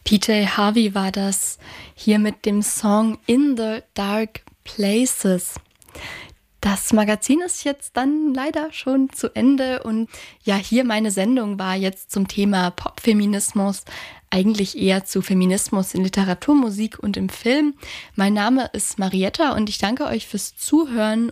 PJ Harvey war das hier mit dem Song In the Dark Places. Das Magazin ist jetzt dann leider schon zu Ende und ja, hier meine Sendung war jetzt zum Thema Popfeminismus, eigentlich eher zu Feminismus in Literatur, Musik und im Film. Mein Name ist Marietta und ich danke euch fürs Zuhören